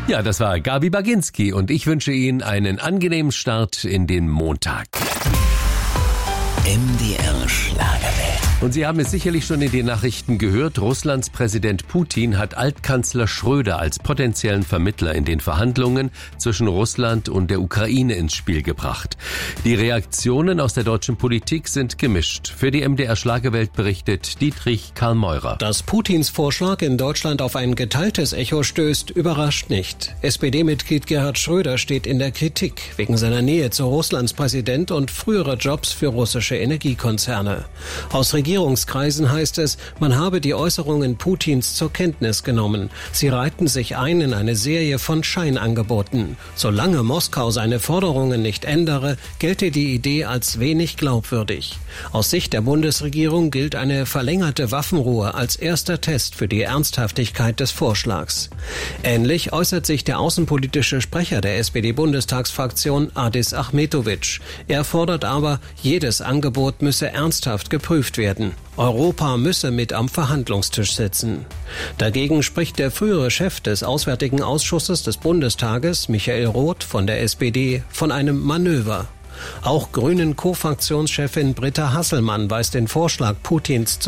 Ja, das war Gabi Baginski und ich wünsche Ihnen einen angenehmen Start in den Montag. MDR Schlagerwelt. Und Sie haben es sicherlich schon in den Nachrichten gehört, Russlands Präsident Putin hat Altkanzler Schröder als potenziellen Vermittler in den Verhandlungen zwischen Russland und der Ukraine ins Spiel gebracht. Die Reaktionen aus der deutschen Politik sind gemischt. Für die MDR Schlagerwelt berichtet Dietrich Karl Meurer. Dass Putins Vorschlag in Deutschland auf ein geteiltes Echo stößt, überrascht nicht. SPD-Mitglied Gerhard Schröder steht in der Kritik wegen seiner Nähe zu Russlands Präsident und früherer Jobs für russische Energiekonzerne. Aus Regierungskreisen heißt es, man habe die Äußerungen Putins zur Kenntnis genommen. Sie reihten sich ein in eine Serie von Scheinangeboten. Solange Moskau seine Forderungen nicht ändere, gelte die Idee als wenig glaubwürdig. Aus Sicht der Bundesregierung gilt eine verlängerte Waffenruhe als erster Test für die Ernsthaftigkeit des Vorschlags. Ähnlich äußert sich der außenpolitische Sprecher der SPD-Bundestagsfraktion Adis Achmetovic. Er fordert aber, jedes Angebot müsse ernsthaft geprüft werden. Europa müsse mit am Verhandlungstisch sitzen. Dagegen spricht der frühere Chef des Auswärtigen Ausschusses des Bundestages, Michael Roth von der SPD, von einem Manöver. Auch Grünen Co-Fraktionschefin Britta Hasselmann weist den Vorschlag Putins